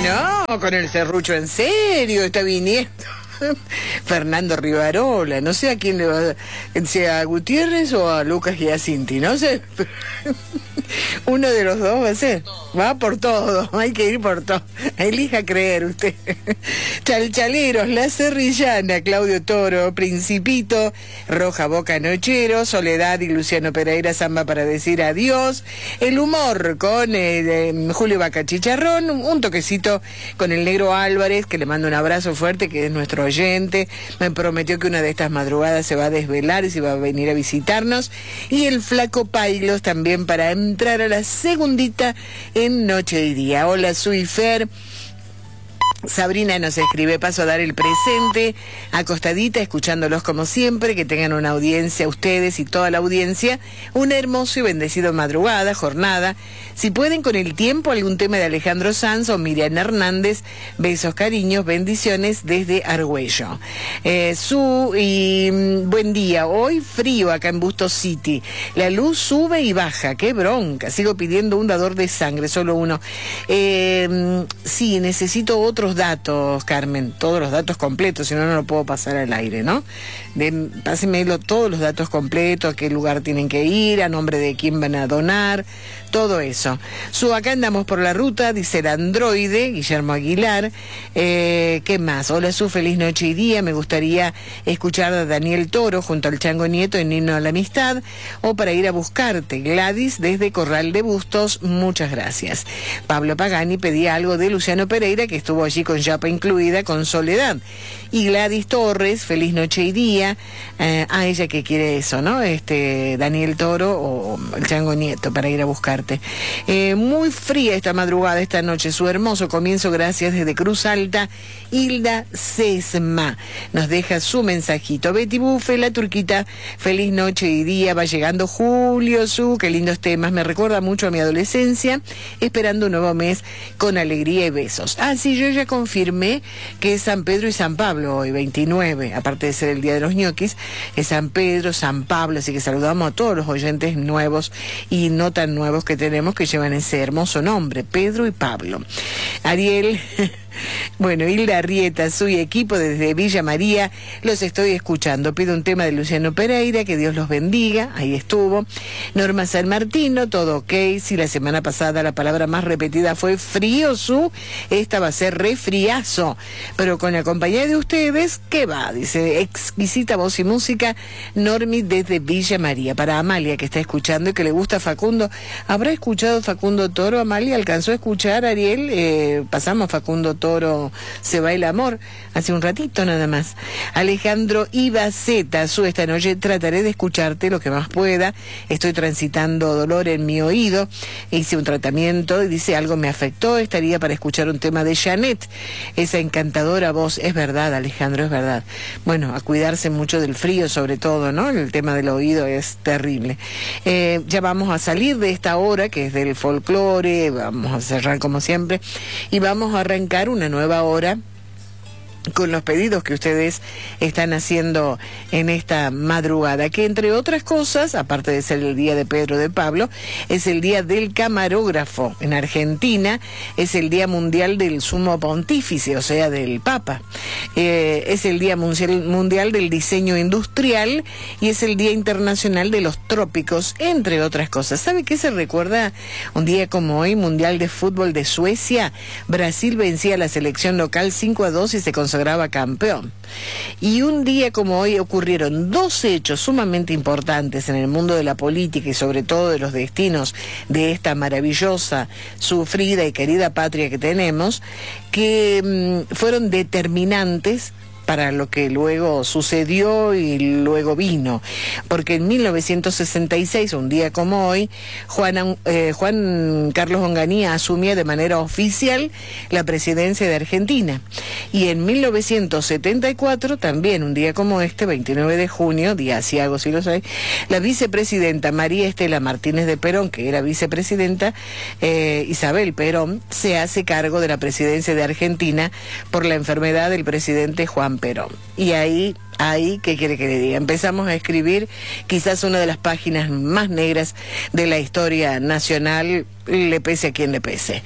No, con el serrucho en serio, está viniendo Fernando Rivarola, no sé a quién le va, si a Gutiérrez o a Lucas Giacinti, no sé, uno de los dos va a ser, va por todo, hay que ir por todo, elija creer usted. Chalchaleros, La Serrillana, Claudio Toro, Principito, Roja Boca Nochero, Soledad y Luciano Pereira, Samba para decir adiós, el humor con Julio Vaca Chicharrón, un toquecito con el Negro Álvarez, que le mando un abrazo fuerte, que es nuestro oyente, me prometió que una de estas madrugadas se va a desvelar y se va a venir a visitarnos, y el Flaco Pailos también para entrar a la segundita en Noche y Día. Hola, soy Fer. Sabrina nos escribe, paso a dar el presente, acostadita, escuchándolos como siempre, que tengan una audiencia, ustedes y toda la audiencia, una hermosa y bendecida madrugada, jornada, si pueden con el tiempo, algún tema de Alejandro Sanz o Miriam Hernández, besos, cariños, bendiciones desde Argüello. Buen día, hoy frío acá en Bustos City, la luz sube y baja, qué bronca, sigo pidiendo un dador de sangre, solo uno. Sí, necesito otros datos, Carmen, todos los datos completos, si no, no lo puedo pasar al aire, ¿no? Pásenmelo todos los datos completos, a qué lugar tienen que ir, a nombre de quién van a donar, todo eso. Acá andamos por la ruta, dice el androide, Guillermo Aguilar. ¿Qué más? Hola, feliz noche y día, me gustaría escuchar a Daniel Toro junto al Chango Nieto en Himno a la Amistad, o para ir a buscarte, Gladys desde Corral de Bustos, muchas gracias. Pablo Pagani pedía algo de Luciano Pereira, que estuvo allí con Yapa incluida, con Soledad. Y Gladys Torres, feliz noche y día, a ella que quiere eso, ¿no? Daniel Toro o el Chango Nieto para ir a buscarte. Muy fría esta madrugada, esta noche, su hermoso comienzo, gracias desde Cruz Alta. Hilda Sesma nos deja su mensajito. Betty Bufe, la turquita, feliz noche y día, va llegando Julio, qué lindos temas, me recuerda mucho a mi adolescencia, esperando un nuevo mes con alegría y besos. Sí, yo ya confirmé que es San Pedro y San Pablo hoy, 29, aparte de ser el Día de los Ñoquis, es San Pedro, San Pablo, así que saludamos a todos los oyentes nuevos y no tan nuevos que tenemos, que llevan ese hermoso nombre, Pedro y Pablo. Ariel... Bueno, Hilda Arrieta, su equipo desde Villa María, los estoy escuchando. Pido un tema de Luciano Pereira, que Dios los bendiga, ahí estuvo. Norma San Martino, todo ok. Si la semana pasada la palabra más repetida fue frío, esta va a ser refriazo. Pero con la compañía de ustedes, ¿qué va? Dice, exquisita voz y música, Normi desde Villa María. Para Amalia, que está escuchando y que le gusta Facundo. ¿Habrá escuchado Facundo Toro, Amalia? ¿Alcanzó a escuchar, Ariel? Pasamos Facundo Toro, Se va el amor, hace un ratito nada más. Alejandro Ibaceta, esta noche trataré de escucharte lo que más pueda, estoy transitando dolor en mi oído, hice un tratamiento y dice algo me afectó, estaría para escuchar un tema de Janet, esa encantadora voz. Es verdad, Alejandro, es verdad. Bueno, a cuidarse mucho del frío sobre todo, ¿no? El tema del oído es terrible. Ya vamos a salir de esta hora que es del folclore, vamos a cerrar como siempre y vamos a arrancar una nueva hora con los pedidos que ustedes están haciendo en esta madrugada, que entre otras cosas, aparte de ser el día de Pedro de Pablo, es el día del camarógrafo. En Argentina es el día mundial del sumo pontífice, o sea, del Papa. Es el día mundial del diseño industrial y es el día internacional de los trópicos, entre otras cosas. ¿Sabe qué se recuerda un día como hoy? Mundial de fútbol de Suecia. Brasil vencía a la selección local 5-2 y se consagraba campeón. Y un día como hoy ocurrieron dos hechos sumamente importantes en el mundo de la política y sobre todo de los destinos de esta maravillosa, sufrida y querida patria que tenemos, que fueron determinantes para lo que luego sucedió y luego vino, porque en 1966, un día como hoy, Juan Carlos Onganía asumía de manera oficial la presidencia de Argentina, y en 1974, también un día como este, 29 de junio, día asiago si lo sabe, la vicepresidenta María Estela Martínez de Perón, que era vicepresidenta, Isabel Perón, se hace cargo de la presidencia de Argentina por la enfermedad del presidente Juan Perón. Y ahí ahí, ¿qué quiere que le diga? Empezamos a escribir quizás una de las páginas más negras de la historia nacional, le pese a quien le pese.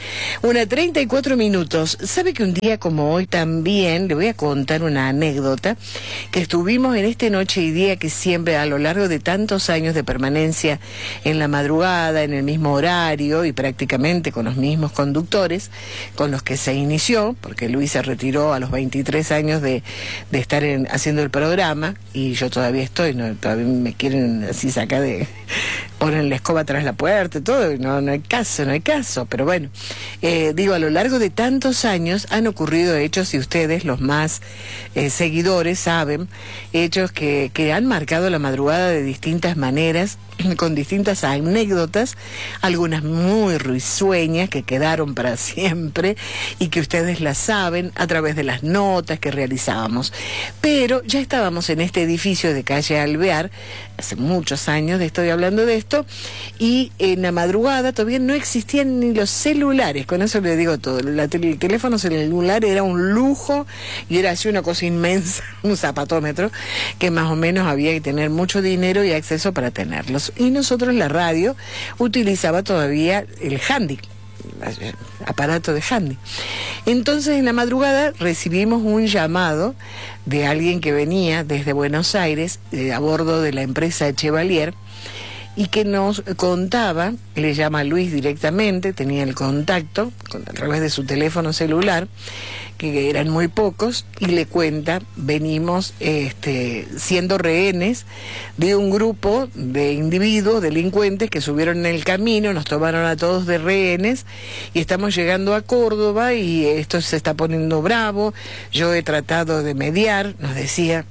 1:34. ¿Sabe que un día como hoy también le voy a contar una anécdota? Que estuvimos en este Noche y Día que siempre a lo largo de tantos años de permanencia en la madrugada, en el mismo horario y prácticamente con los mismos conductores con los que se inició, porque Luis se retiró a los 23 años de estar haciendo el programa, y yo todavía estoy, ¿no? Todavía me quieren así sacar de... ponen la escoba tras la puerta y todo, y no hay caso, pero bueno, digo, a lo largo de tantos años han ocurrido hechos, y ustedes, los más seguidores, saben, hechos que han marcado la madrugada de distintas maneras, con distintas anécdotas, algunas muy risueñas que quedaron para siempre y que ustedes las saben a través de las notas que realizábamos. Pero ya estábamos en este edificio de calle Alvear, hace muchos años estoy hablando de esto, y en la madrugada todavía no existían ni los celulares, con eso le digo todo. El teléfono celular era un lujo y era así una cosa inmensa, un zapatómetro, que más o menos había que tener mucho dinero y acceso para tenerlos. Y nosotros, la radio, utilizaba todavía el handy, aparato de handy. Entonces, en la madrugada recibimos un llamado de alguien que venía desde Buenos Aires, a bordo de la empresa Chevalier, y que nos contaba, le llama a Luis directamente, tenía el contacto a través de su teléfono celular, que eran muy pocos, y le cuenta: venimos siendo rehenes de un grupo de individuos, delincuentes, que subieron en el camino, nos tomaron a todos de rehenes, y estamos llegando a Córdoba, y esto se está poniendo bravo. Yo he tratado de mediar, nos decía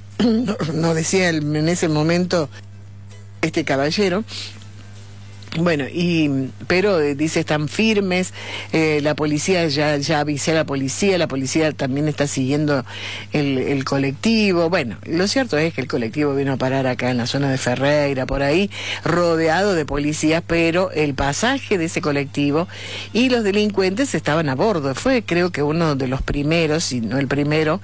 en ese momento este caballero. Bueno, pero dice, están firmes, la policía, ya avisé a la policía también está siguiendo el colectivo. Bueno, lo cierto es que el colectivo vino a parar acá en la zona de Ferreira, por ahí, rodeado de policías, pero el pasaje de ese colectivo y los delincuentes estaban a bordo. Fue, creo que uno de los primeros, si no el primero,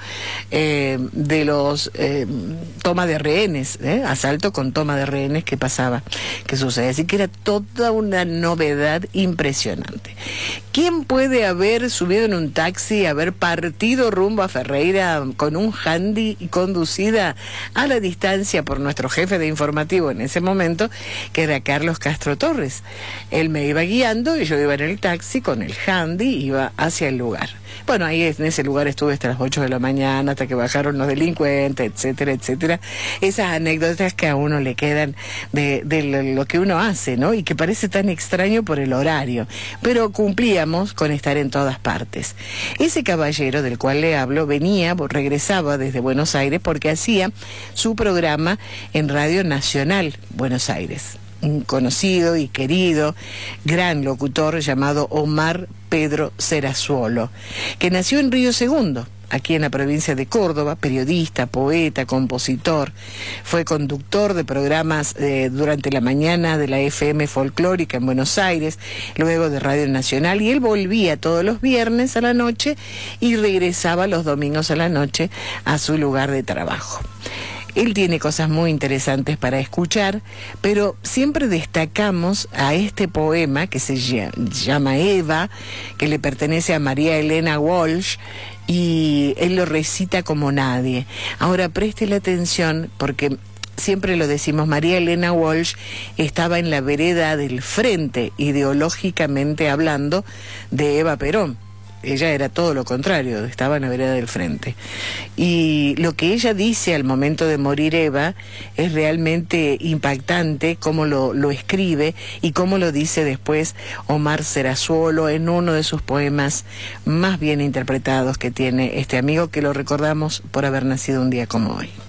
de los toma de rehenes, asalto con toma de rehenes que sucede. Así que era toda una novedad impresionante. ¿Quién puede haber subido en un taxi, haber partido rumbo a Ferreira con un handy y conducida a la distancia por nuestro jefe de informativo en ese momento, que era Carlos Castro Torres? Él me iba guiando y yo iba en el taxi con el handy, iba hacia el lugar. Bueno, ahí en ese lugar estuve hasta las 8 de la mañana, hasta que bajaron los delincuentes, etcétera, etcétera. Esas anécdotas que a uno le quedan de lo que uno hace, ¿no? Y que parece tan extraño por el horario, pero cumplíamos con estar en todas partes. Ese caballero del cual le hablo regresaba desde Buenos Aires porque hacía su programa en Radio Nacional Buenos Aires. Un conocido y querido gran locutor llamado Omar Pedro Serazuolo, que nació en Río Segundo, aquí en la provincia de Córdoba, periodista, poeta, compositor. Fue conductor de programas durante la mañana de la FM Folclórica en Buenos Aires, luego de Radio Nacional, y él volvía todos los viernes a la noche y regresaba los domingos a la noche a su lugar de trabajo. Él tiene cosas muy interesantes para escuchar, pero siempre destacamos a este poema que se llama Eva, que le pertenece a María Elena Walsh, y él lo recita como nadie. Ahora préstele atención, porque siempre lo decimos, María Elena Walsh estaba en la vereda del frente, ideológicamente hablando, de Eva Perón. Ella era todo lo contrario, estaba en la vereda del frente. Y lo que ella dice al momento de morir Eva es realmente impactante, cómo lo escribe y cómo lo dice después Omar Serazuolo en uno de sus poemas más bien interpretados que tiene este amigo, que lo recordamos por haber nacido un día como hoy.